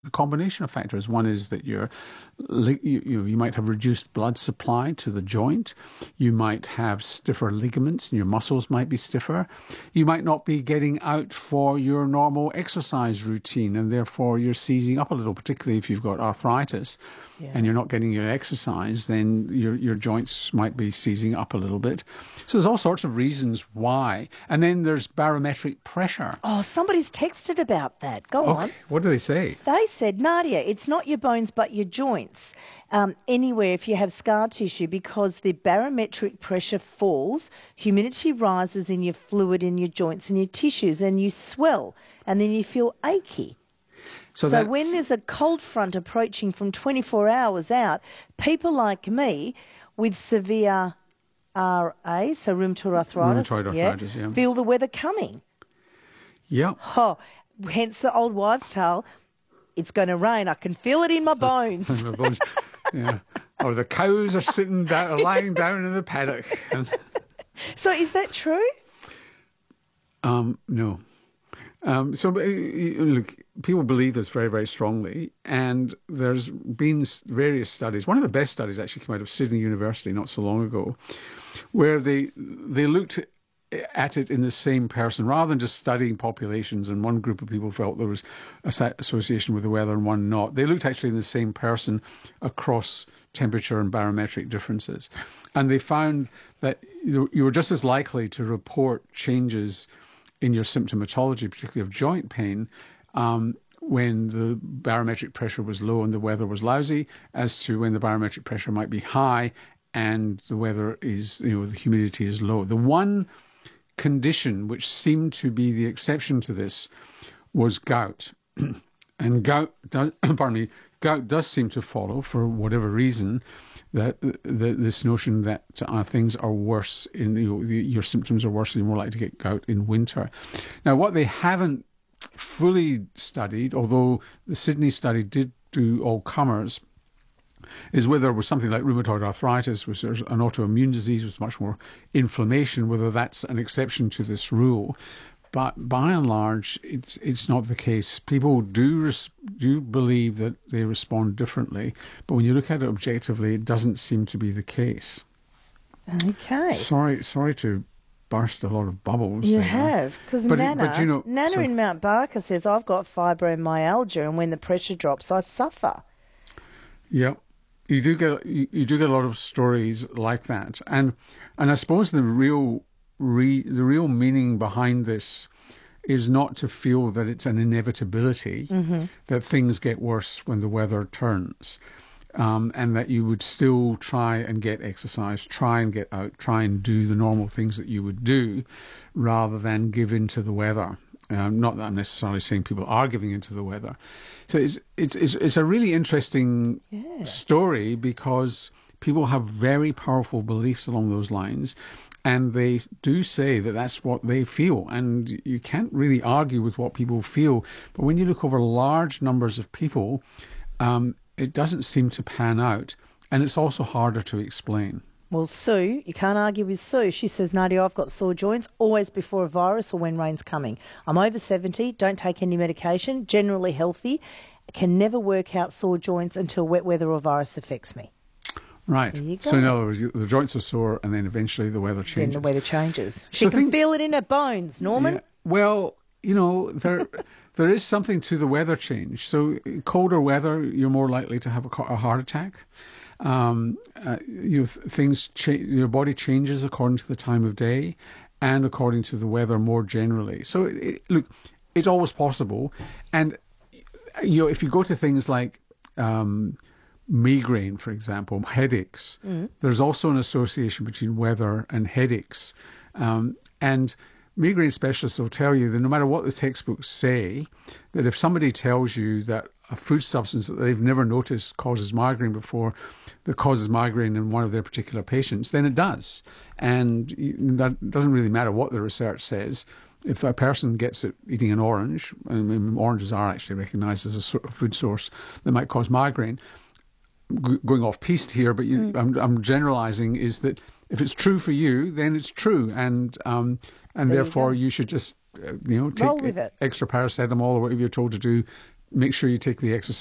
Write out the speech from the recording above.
a combination of factors. One is that you might have reduced blood supply to the joint. You might have stiffer ligaments and your muscles might be stiffer. You might not be getting out for your normal exercise routine and therefore you're seizing up a little, particularly if you've got arthritis and you're not getting your exercise, then your joints might be seizing up a little bit. So there's all sorts of reasons why. And then there's barometric pressure. Oh, somebody's texted about that. Go on. What do they say? They said, Nadia, it's not your bones but your joints. Anywhere if you have scar tissue, because the barometric pressure falls, humidity rises in your fluid in your joints and your tissues and you swell and then you feel achy. So when there's a cold front approaching from 24 hours out, people like me with severe RA, so rheumatoid arthritis, feel the weather coming. Yeah. Oh, hence the old wives' tale, it's going to rain. I can feel it in my bones. Yeah. Or the cows are sitting down, lying down in the paddock. So is that true? No. Look, people believe this very, very strongly, and there's been various studies. One of the best studies actually came out of Sydney University not so long ago, where they looked at it in the same person, rather than just studying populations, and one group of people felt there was association with the weather and one not. They looked actually in the same person across temperature and barometric differences. And they found that you were just as likely to report changes in your symptomatology, particularly of joint pain, when the barometric pressure was low and the weather was lousy, as to when the barometric pressure might be high and the weather is, the humidity is low. The one condition which seemed to be the exception to this was gout. And gout does seem to follow, for whatever reason, that this notion that things are worse, your symptoms are worse, and you're more likely to get gout in winter. Now, what they haven't fully studied, although the Sydney study did do all comers, is whether it was something like rheumatoid arthritis, which is an autoimmune disease with much more inflammation, whether that's an exception to this rule. But by and large, it's not the case. People do believe that they respond differently, but when you look at it objectively, it doesn't seem to be the case. Okay. Sorry to burst a lot of bubbles. You there. have, because Nana in Mount Barker says, I've got fibromyalgia, and when the pressure drops, I suffer. Yeah. You do get a lot of stories like that, and I suppose the real meaning behind this is not to feel that it's an inevitability, that things get worse when the weather turns, and that you would still try and get exercise, try and get out, try and do the normal things that you would do, rather than give in to the weather. Not that I'm necessarily saying people are giving into the weather. So it's a really interesting story, because people have very powerful beliefs along those lines, and they do say that that's what they feel, and you can't really argue with what people feel. But when you look over large numbers of people, it doesn't seem to pan out, and it's also harder to explain. Well, Sue, you can't argue with Sue. She says, Nadia, I've got sore joints, always before a virus or when rain's coming. I'm over 70, don't take any medication, generally healthy, can never work out sore joints until wet weather or virus affects me. Right. There you go. So in other words, the joints are sore, and then eventually the weather changes. Then the weather changes. She can feel it in her bones, Norman. Yeah, well, there is something to the weather change. So colder weather, you're more likely to have a heart attack. Things change, your body changes according to the time of day and according to the weather more generally. So look, it's always possible. And if you go to things like migraine, for example, headaches, there's also an association between weather and headaches. And migraine specialists will tell you that no matter what the textbooks say, that if somebody tells you that a food substance that they've never noticed causes migraine before, that causes migraine in one of their particular patients, then it does. And that doesn't really matter what the research says. If a person gets it eating an orange, and oranges are actually recognised as a sort of food source that might cause migraine, going off piste here, but I'm generalising, is that if it's true for you, then it's true, and therefore you should just take extra paracetamol or whatever you're told to do make sure you take the exercise